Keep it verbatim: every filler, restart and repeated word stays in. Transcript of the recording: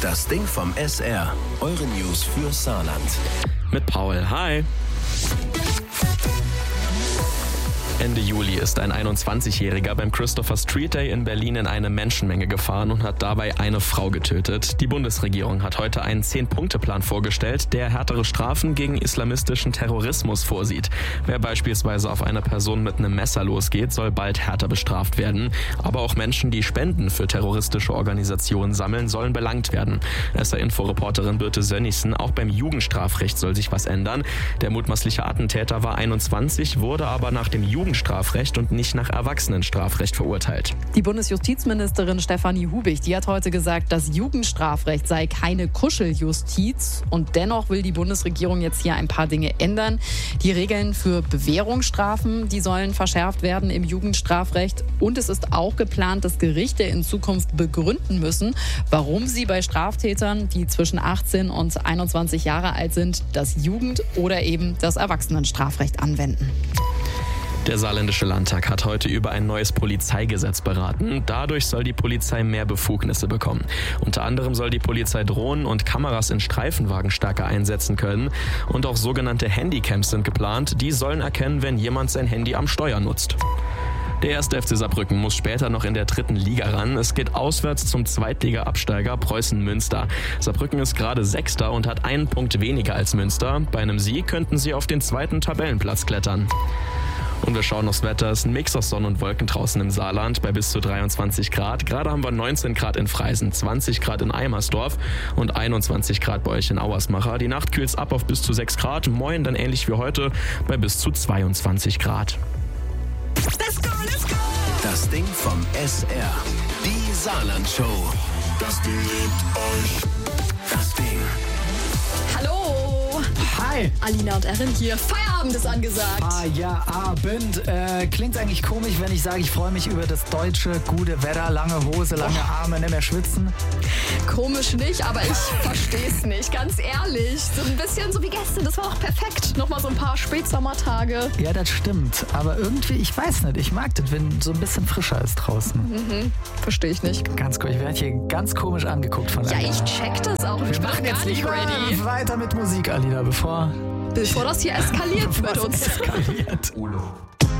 Das Ding vom S R. Eure News für Saarland. Mit Paul. Hi. Ende Juli ist ein einundzwanzigjähriger beim Christopher Street Day in Berlin in eine Menschenmenge gefahren und hat dabei eine Frau getötet. Die Bundesregierung hat heute einen Zehn-Punkte-Plan vorgestellt, der härtere Strafen gegen islamistischen Terrorismus vorsieht. Wer beispielsweise auf eine Person mit einem Messer losgeht, soll bald härter bestraft werden. Aber auch Menschen, die Spenden für terroristische Organisationen sammeln, sollen belangt werden. S R-Info-Reporterin Birte Sönnigsen, auch beim Jugendstrafrecht soll sich was ändern. Der mutmaßliche Attentäter war einundzwanzig, wurde aber nach dem Jugendstrafrecht und nicht nach Erwachsenenstrafrecht verurteilt. Die Bundesjustizministerin Stefanie Hubig, die hat heute gesagt, das Jugendstrafrecht sei keine Kuscheljustiz. Und dennoch will die Bundesregierung jetzt hier ein paar Dinge ändern. Die Regeln für Bewährungsstrafen, die sollen verschärft werden im Jugendstrafrecht. Und es ist auch geplant, dass Gerichte in Zukunft begründen müssen, warum sie bei Straftätern, die zwischen achtzehn und einundzwanzig Jahre alt sind, das Jugend- oder eben das Erwachsenenstrafrecht anwenden. Der Saarländische Landtag hat heute über ein neues Polizeigesetz beraten. Dadurch soll die Polizei mehr Befugnisse bekommen. Unter anderem soll die Polizei Drohnen und Kameras in Streifenwagen stärker einsetzen können. Und auch sogenannte Handycams sind geplant. Die sollen erkennen, wenn jemand sein Handy am Steuer nutzt. Der erste F C Saarbrücken muss später noch in der dritten Liga ran. Es geht auswärts zum Zweitliga-Absteiger Preußen Münster. Saarbrücken ist gerade Sechster und hat einen Punkt weniger als Münster. Bei einem Sieg könnten sie auf den zweiten Tabellenplatz klettern. Und wir schauen aufs Wetter. Es ist ein Mix aus Sonne und Wolken draußen im Saarland bei bis zu dreiundzwanzig Grad. Gerade haben wir neunzehn Grad in Freisen, zwanzig Grad in Eimersdorf und einundzwanzig Grad bei euch in Auersmacher. Die Nacht kühlt's ab auf bis zu sechs Grad. Morgen dann ähnlich wie heute bei bis zu zweiundzwanzig Grad. Let's go, let's go! Das Ding vom S R. Die Saarland-Show. Das Ding liebt euch. Das Ding. Hallo! Hi! Alina und Erin hier. Feierabend ist angesagt. Feierabend. Äh, klingt eigentlich komisch, wenn ich sage, ich freue mich über das deutsche gute Wetter. Lange Hose, lange Oh. Arme, nicht mehr schwitzen. Komisch nicht, aber ich versteh's nicht, ganz ehrlich. So ein bisschen so wie gestern, das war auch perfekt. Nochmal so ein paar Spätsommertage. Ja, das stimmt. Aber irgendwie, ich weiß nicht, ich mag das, wenn so ein bisschen frischer ist draußen. Mhm, verstehe ich nicht. Ganz cool. Ich werde hier ganz komisch angeguckt von Ja, Alina. ich check das auch. Ich bin gar nicht ready. Weiter mit Musik, Alina, bevor, Bevor das hier eskaliert bevor mit es uns. eskaliert. Ulo.